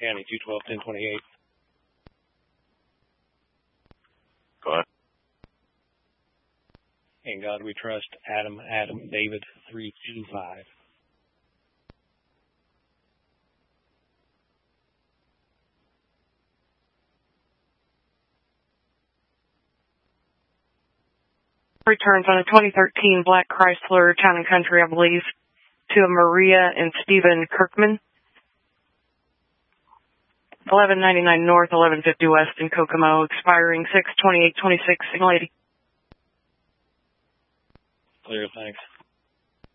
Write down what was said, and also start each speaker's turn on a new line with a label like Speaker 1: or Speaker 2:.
Speaker 1: County, 212-1028.
Speaker 2: Go ahead.
Speaker 1: In God we trust, Adam, David, 325.
Speaker 3: Returns on a 2013 black Chrysler Town & Country, I believe, to a Maria and Stephen Kirkman. 1199 North, 1150 West in Kokomo, expiring 6/28/26. Single lady.
Speaker 1: Clear, thanks.